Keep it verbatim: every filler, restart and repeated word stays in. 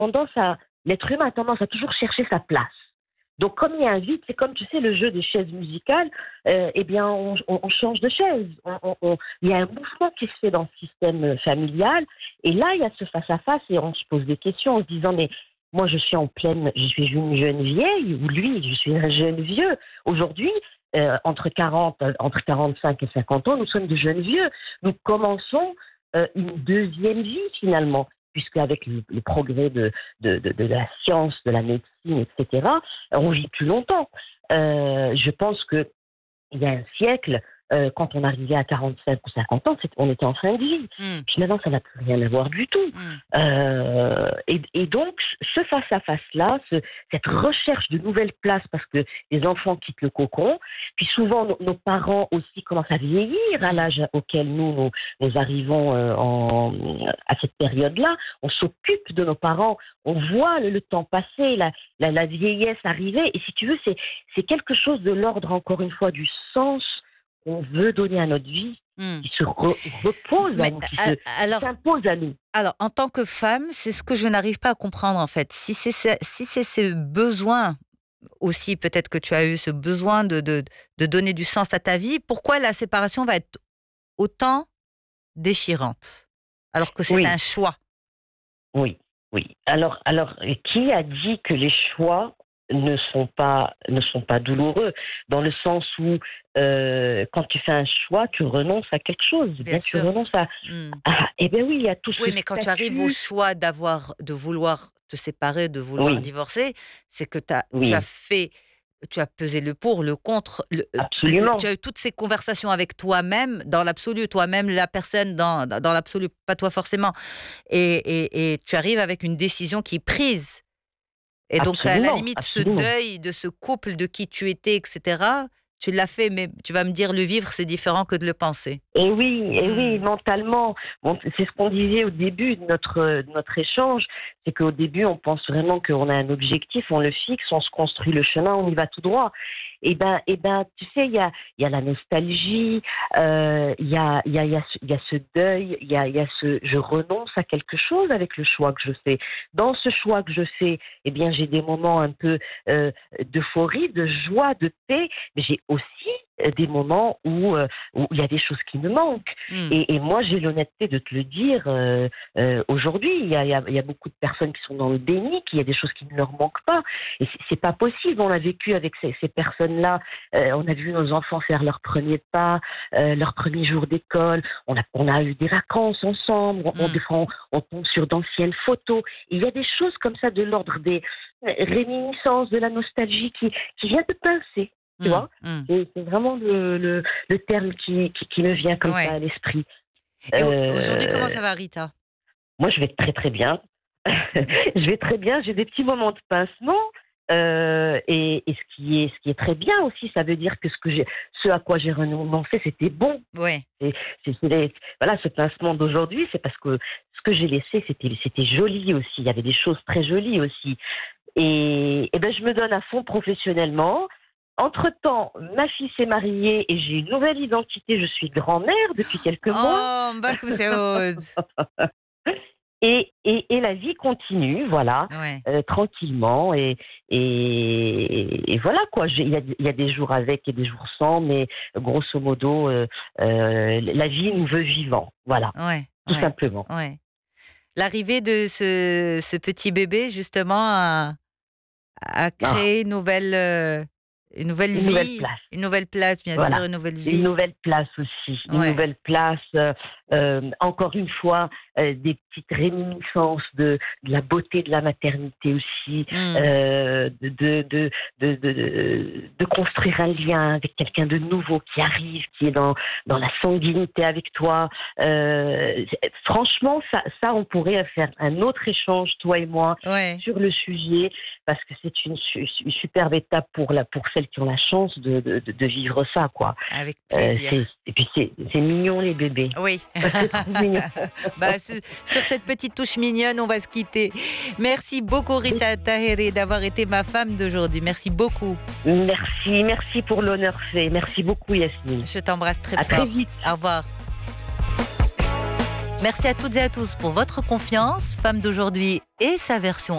tendance à, l'être humain a tendance à toujours chercher sa place. Donc, comme il y a un vide, c'est comme, tu sais, le jeu des chaises musicales, euh, eh bien, on, on, on change de chaise. On, on, on, il y a un mouvement qui se fait dans le système familial. Et là, il y a ce face-à-face et on se pose des questions en se disant, mais moi, je suis en pleine, je suis une jeune vieille, ou lui, je suis un jeune vieux. Aujourd'hui, euh, entre quarante, entre quarante-cinq et cinquante ans, nous sommes de jeunes vieux. Nous commençons euh, une deuxième vie, finalement, puisque avec le, le progrès de, de, de, de la science, de la médecine, et cetera, on vit plus longtemps. Euh, je pense que il y a un siècle, euh, quand on arrivait à quarante-cinq ou cinquante ans, on était en fin de vie. Mm. Puis maintenant, ça n'a plus rien à voir du tout. Mm. Euh, et, et donc, ce face-à-face-là, ce, cette recherche de nouvelles places, parce que les enfants quittent le cocon, puis souvent, nos, nos parents aussi commencent à vieillir à l'âge auquel nous, nous, nous arrivons euh, en, à cette période-là. On s'occupe de nos parents, on voit le, le temps passer, la, la, la vieillesse arriver. Et si tu veux, c'est, c'est quelque chose de l'ordre, encore une fois, du sens qu'on veut donner à notre vie, Mm. qui se re- repose à Mais, nous, qui a- se, alors, qui s'impose à nous. alors, en tant que femme, c'est ce que je n'arrive pas à comprendre en fait. Si c'est ce- si c'est ce besoin aussi, peut-être que tu as eu ce besoin de, de, de donner du sens à ta vie, pourquoi la séparation va être autant déchirante alors que c'est Oui, un choix? oui, oui. Alors, alors, qui a dit que les choix ne sont pas ne sont pas douloureux, dans le sens où euh, quand tu fais un choix, tu renonces à quelque chose. Bien Bien, tu sûr. renonces à, Mm. à eh bien oui, il y a tout ce Oui, mais quand tu arrives au statut. choix d'avoir, de vouloir te séparer, de vouloir Oui, divorcer, c'est que t'as- tu as oui, fait, tu as pesé le pour, le contre, le- euh, le- tu absolument, as eu toutes ces conversations avec toi-même, dans l'absolu, toi-même, la personne, dans, dans dans l'absolu, pas toi forcément. Et, et, et tu arrives avec une décision qui est prise. Et donc, à la absolument, limite, ce absolument. deuil de ce couple de qui tu étais, et cetera, tu l'as fait, mais tu vas me dire, le vivre, c'est différent que de le penser. Et oui, et oui, Hmm. mentalement. Bon, c'est ce qu'on disait au début de notre, euh, de notre échange, c'est qu'au début, on pense vraiment qu'on a un objectif, on le fixe, on se construit le chemin, on y va tout droit. Et ben, et ben, tu sais, il y a, il y a la nostalgie, euh, il y a, il y a, il y a, ce- il y a ce deuil, il y a, il y a ce, je renonce à quelque chose avec le choix que je fais. Dans ce choix que je fais, eh bien, j'ai des moments un peu euh, d'euphorie, de joie, de paix, mais j'ai aussi euh, des moments où euh, où il y a des choses qui me manquent. Hmm. Et, et moi, j'ai l'honnêteté de te le dire euh, euh, aujourd'hui. Il y, a, il, y a, il y a beaucoup de personnes qui sont dans le déni, qu'il y a des choses qui ne leur manquent pas. Et c'est, c'est pas possible. On a vécu avec ces, ces personnes-là. Euh, on a vu nos enfants faire leurs premiers pas, euh, leur premier jour d'école. On a, on a eu des vacances ensemble. On, Hmm. des fois, on, on tombe sur d'anciennes photos. Et il y a des choses comme ça de l'ordre des réminiscences, de la nostalgie qui, qui vient te pincer. Tu Hmm. vois, Hmm. c'est, c'est vraiment le, le, le terme qui, qui, qui me vient comme Ouais. ça à l'esprit. Et au- aujourd'hui, comment Euh, ça va, Rita? moi, je vais très très bien. Je vais très bien. J'ai des petits moments de pincement. Euh, et, et ce qui est ce qui est très bien aussi, ça veut dire que ce que j'ai, ce à quoi j'ai renoncé, c'était bon. Ouais. C'est, c'est, c'est les- voilà, ce pincement d'aujourd'hui, c'est parce que ce que j'ai laissé, c'était c'était joli aussi. Il y avait des choses très jolies aussi. Et, et ben, je me donne à fond professionnellement. Entre-temps, ma fille s'est mariée et j'ai une nouvelle identité. Je suis grand-mère depuis quelques mois. Oh, mbarque Saoud. Et, et, et la vie continue, voilà, Ouais. euh, tranquillement. Et, et, et voilà, quoi. J'ai- Il y a, il y a des jours avec et des jours sans, mais grosso modo, euh, euh, la vie nous veut vivants. Voilà, Ouais. tout Ouais. simplement. Ouais. L'arrivée de ce, ce petit bébé, justement, a, a Ah, créé une nouvelle, euh, une nouvelle une nouvelle vie, place. une nouvelle place, bien sûr, Voilà. une nouvelle Une vie. nouvelle place aussi, une Ouais. nouvelle place. euh, euh, encore une fois, euh, des petites réminiscences de, de la beauté de la maternité aussi, Hmm. euh, de, de, de, de, de, de construire un lien avec quelqu'un de nouveau qui arrive, qui est dans, dans la sanguinité avec toi. Euh, franchement, ça, ça, on pourrait faire un autre échange, toi et moi, Ouais. sur le sujet, parce que c'est une, su- une superbe étape pour, la, pour celles qui ont la chance de, de, de, de vivre ça, quoi. Avec Euh, plaisir. c'est, et puis c'est, c'est mignon les bébés. Oui. C'est trop mignon. Bah, c'est- sur cette petite touche mignonne, on va se quitter. Merci beaucoup, Rita Tahiri, d'avoir été ma femme d'aujourd'hui. Merci beaucoup. Merci, merci pour l'honneur fait. Merci beaucoup Yasmine. Je t'embrasse très À très fort. vite. Au revoir. Merci à toutes et à tous pour votre confiance. Femme d'aujourd'hui et sa version